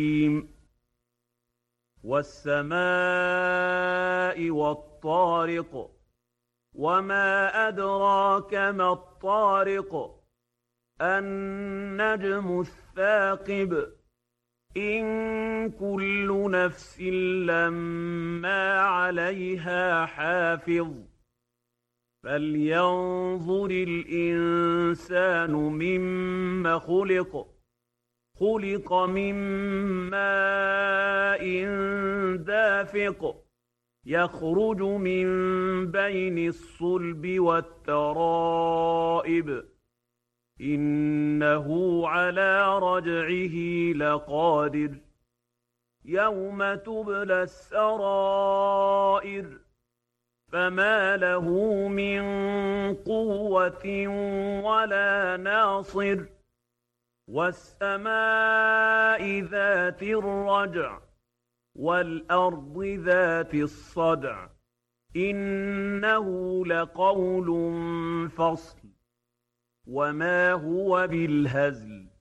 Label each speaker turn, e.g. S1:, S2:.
S1: والسماء والطارق وما أدراك ما الطارق النجم الثاقب إن كل نفس لما عليها حافظ فلينظر الإنسان مما خلق من ماء دافق يخرج من بين الصلب والترائب إنه على رجعه لقادر يوم تبلى السرائر فما له من قوة ولا ناصر والسماء ذات الرجع والأرض ذات الصدع إنه لقول فصل وما هو بالهزل